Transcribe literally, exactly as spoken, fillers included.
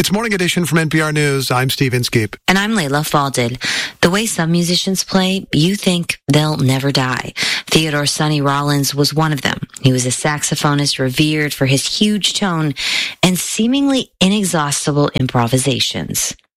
It's Morning Edition from N P R News. I'm Steve Inskeep. And I'm Layla Falded. The way some musicians play, you think they'll never die. Theodore Sonny Rollins was one of them. He was a saxophonist revered for his huge tone and seemingly inexhaustible improvisations.